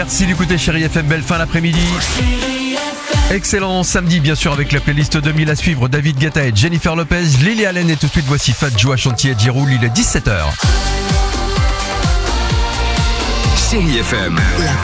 Merci d'écouter Chérie FM, belle fin d'après-midi. Excellent samedi bien sûr avec la playlist 2000 à suivre, David Guetta et Jennifer Lopez, Lily Allen et tout de suite voici Fat Joe, Ashanti et J-Rool, il est 17h. Chérie FM.